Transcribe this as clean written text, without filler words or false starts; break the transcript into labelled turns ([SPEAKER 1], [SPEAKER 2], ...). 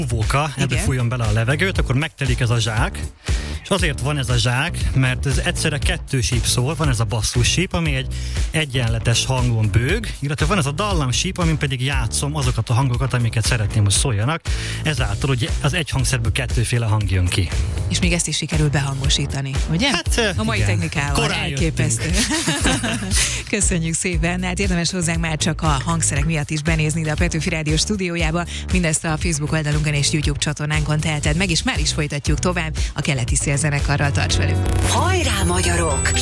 [SPEAKER 1] fúvóka, ebbe fújjon bele a levegőt, akkor megtelik ez a zsák, és azért van ez a zsák, mert ez egyszerre 2 síp szól, van ez a basszussíp, ami egy egyenletes hangon bőg, illetve van ez a dallamsíp, amin pedig játszom azokat a hangokat, amiket szeretném, hogy szóljanak, ezáltal ugye az egy hangszerből 2 hang jön ki.
[SPEAKER 2] És még ezt is sikerül behangosítani, ugye?
[SPEAKER 1] Hát,
[SPEAKER 2] a mai
[SPEAKER 1] igen.
[SPEAKER 2] technikával elképesztő. Köszönjük szépen, hát érdemes hozzánk már csak a hangszerek miatt is benézni ide a Petőfi Rádió stúdiójába, mindezt a Facebook oldalunkon és YouTube csatornánkon teheted meg, és már is folytatjuk tovább a Keleti Szélzenekarral, tarts velünk!
[SPEAKER 3] Hajrá, magyarok!